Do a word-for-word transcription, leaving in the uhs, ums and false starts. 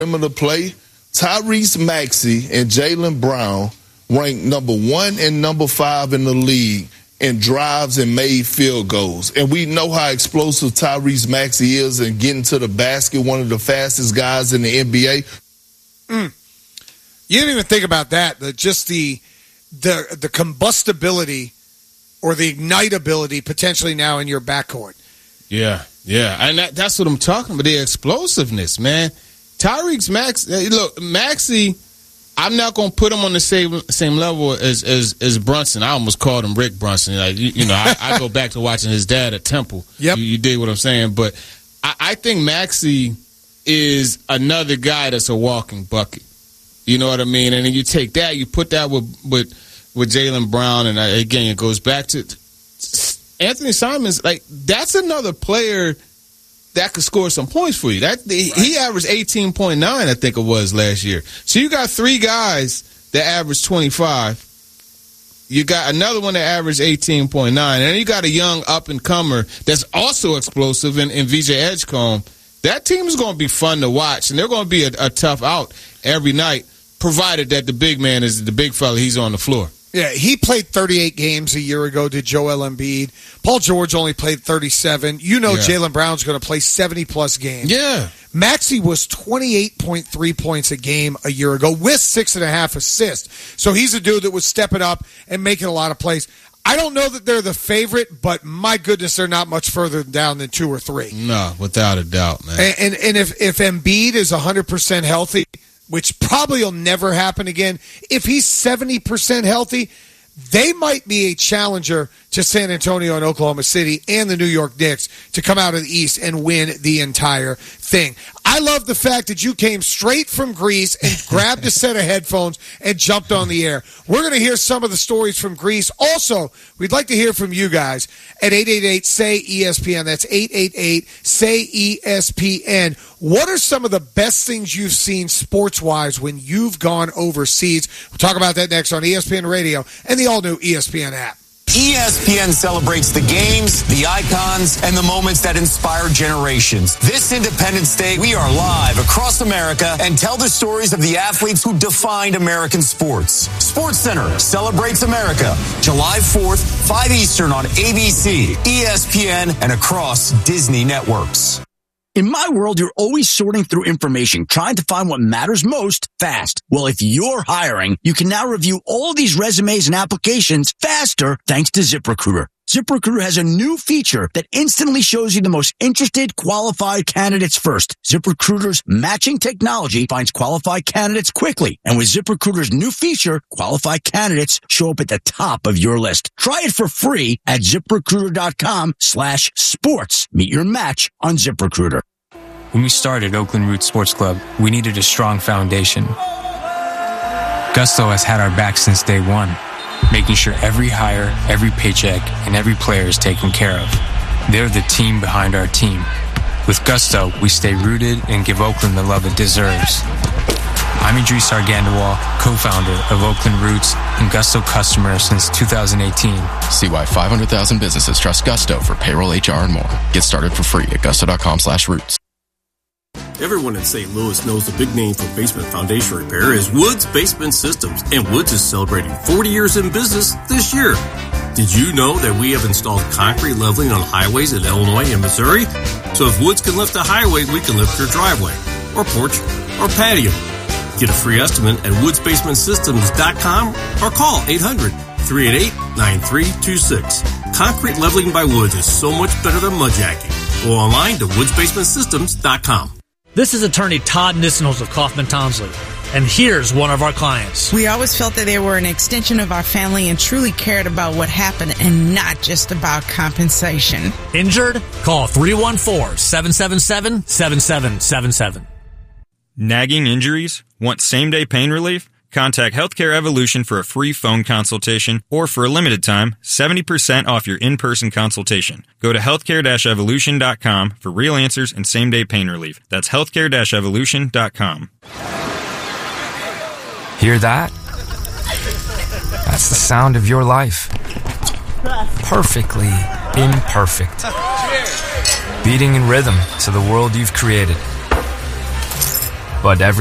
perimeter play, Tyrese Maxey and Jaylen Brown ranked number one and number five in the league in drives and made field goals. And we know how explosive Tyrese Maxey is in getting to the basket, one of the fastest guys in the N B A. Mm. You didn't even think about that. The, just the, the the combustibility or the ignitability potentially now in your backcourt. Yeah, yeah. And that, that's what I'm talking about, the explosiveness, man. Tyrese Maxey, look, Maxey, I'm not going to put him on the same same level as, as as Brunson. I almost called him Rick Brunson. Like you, you know, I, I go back to watching his dad at Temple. Yep. You, you dig what I'm saying? But I, I think Maxey is another guy that's a walking bucket. You know what I mean? And then you take that, you put that with with, with Jaylen Brown, and again, it goes back to Anthony Simons. Like, that's another player that could score some points for you. That right. He averaged eighteen point nine, I think it was, last year. So you got three guys that averaged twenty-five. You got another one that averaged eighteen point nine. And then you got a young up-and-comer that's also explosive in, in V J Edgecombe. That team is going to be fun to watch, and they're going to be a, a tough out every night, provided that the big man is the big fella, he's on the floor. Yeah, he played thirty-eight games a year ago, did Joel Embiid. Paul George only played thirty-seven. You know yeah. Jaylen Brown's going to play seventy-plus games. Yeah. Maxey was twenty-eight point three points a game a year ago with six and a half assists. So he's a dude that was stepping up and making a lot of plays. I don't know that they're the favorite, but my goodness, they're not much further down than two or three. No, without a doubt, man. And and, and if, if Embiid is one hundred percent healthy, which probably will never happen again, if he's seventy percent healthy, they might be a challenger to San Antonio and Oklahoma City and the New York Knicks to come out of the East and win the entire thing. I love the fact that you came straight from Greece and grabbed a set of headphones and jumped on the air. We're going to hear some of the stories from Greece. Also, we'd like to hear from you guys at eight eight eight, S A Y, E S P N. That's eight eight eight, S A Y, E S P N. What are some of the best things you've seen sports-wise when you've gone overseas? We'll talk about that next on E S P N Radio and the all-new E S P N app. E S P N celebrates the games, the icons, and the moments that inspire generations. This Independence Day, we are live across America and tell the stories of the athletes who defined American sports. SportsCenter celebrates America, July fourth, five Eastern on A B C, E S P N, and across Disney networks. In my world, you're always sorting through information, trying to find what matters most fast. Well, if you're hiring, you can now review all these resumes and applications faster thanks to ZipRecruiter. ZipRecruiter has a new feature that instantly shows you the most interested, qualified candidates first. ZipRecruiter's matching technology finds qualified candidates quickly. And with ZipRecruiter's new feature, qualified candidates show up at the top of your list. Try it for free at ZipRecruiter.com slash sports. Meet your match on ZipRecruiter. When we started Oakland Roots Sports Club, we needed a strong foundation. Gusto has had our back since day one, making sure every hire, every paycheck, and every player is taken care of. They're the team behind our team. With Gusto, we stay rooted and give Oakland the love it deserves. I'm Idris Argandawal, co-founder of Oakland Roots and Gusto customer since two thousand eighteen. See why five hundred thousand businesses trust Gusto for payroll, H R, and more. Get started for free at gusto.com slash roots. Everyone in Saint Louis knows the big name for basement foundation repair is Woods Basement Systems, and Woods is celebrating forty years in business this year. Did you know that we have installed concrete leveling on highways in Illinois and Missouri? So if Woods can lift a highway, we can lift your driveway, or porch, or patio. Get a free estimate at woods basement systems dot com or call eight hundred, three eight eight, nine three two six. Concrete leveling by Woods is so much better than mudjacking. Go online to woods basement systems dot com. This is attorney Todd Nissenholz of Kaufman Townsley, and here's one of our clients. We always felt that they were an extension of our family and truly cared about what happened and not just about compensation. Injured? Call three one four, seven seven seven, seven seven seven seven. Nagging injuries? Want same-day pain relief? Contact Healthcare Evolution for a free phone consultation, or for a limited time, seventy percent off your in-person consultation. Go to healthcare dash evolution dot com for real answers and same-day pain relief. That's healthcare dash evolution dot com. Hear that? That's the sound of your life. Perfectly imperfect. Beating in rhythm to the world you've created. but every